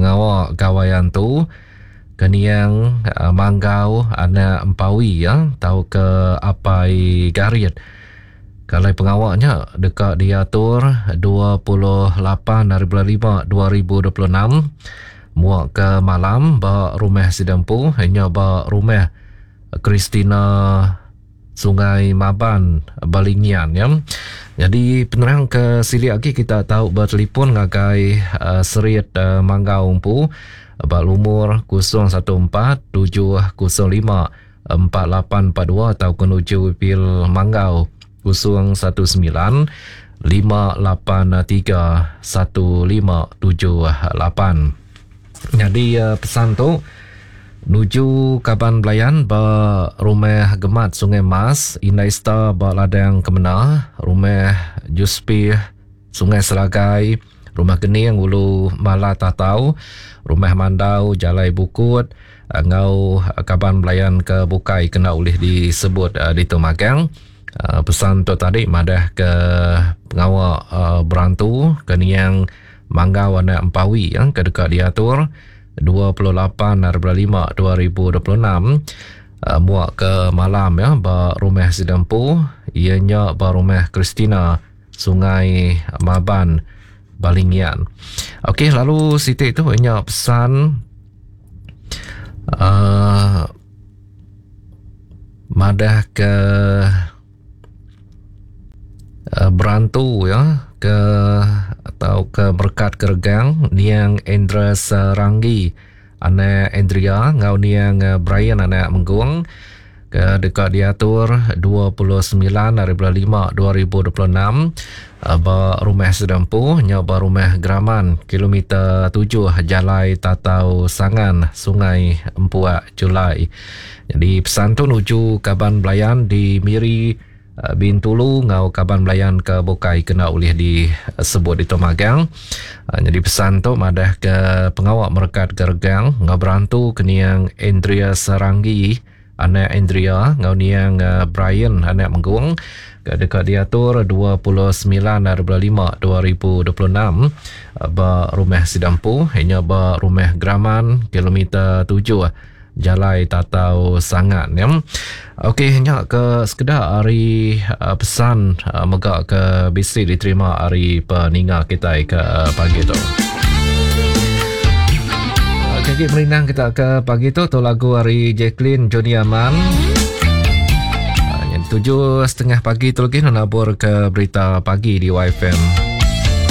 pengawal kawayan tu keniang manggau anak empawi ya tahu ke apai garit. Kalau pengawalnya dekat diatur 28/5/2026 muak ke malam ba rumah Sidampu hanya ba rumah Kristina Sungai Maban Balingian ya. Jadi penerang ke sili lagi kita tahu bertelefon ngagai Serit Manggau Umpu ba umur 014-705-4842 atau kenuju Pil Manggau 019-583-1578. Jadi pesan tu nuju Kaban Belayan ba rumah Gemat Sungai Mas, Inaista ba ladang Kemena, rumah Juspi Sungai Selagai, rumah Gening Ulu Mala Tatau, rumah Mandau Jalai Bukut, ngau Kaban Belayan ke Bukai kena ulih disebut di Tumagang. Pesan tu tadi madah ke pengawal berantu keniang Manggau anak empawi yang ke dekat diatur 28/5/2026 muak ke malam ya ba rumah Sidampu ianya ba rumah Kristina Sungai Maban Balingian. Okey, lalu Siti itu hanya pesan madah ke berantu ya ke atau ke berkat keregang niang Endra Seranggi anak Andrea ngau niang Brian anak Menggung ke dekat diatur 29/5/2026 ba rumah Sedampu nya ba rumah Graman kilometer 7 Jalai Tatau Sangan Sungai Empuak Julai. Jadi pesan tu nuju Kaban Belayan di Miri Bintulu ngau Kaban Belayan ke Bukai kena ulih disebut di Tomagang. Jadi pesan tu madah ke pengawal merekat geregang ngau berantu keniang Andrea Seranggi anak Andrea ngau niang Brian anak Menggung ke dekat diatur 29/5/2026 ba rumah Sidampu hanya ba rumah Graman kilometer 7 Jalai Tatau Sangat ya. Okey, hanya ke sekedar hari pesan megak ke bisi diterima hari peninga kita ke pagi tu. Okey, merinang kita ke pagi tu lagu hari Jacqueline Johnny Aman. Yang 7:30 pagi tu lagi nabur ke berita pagi di YFM.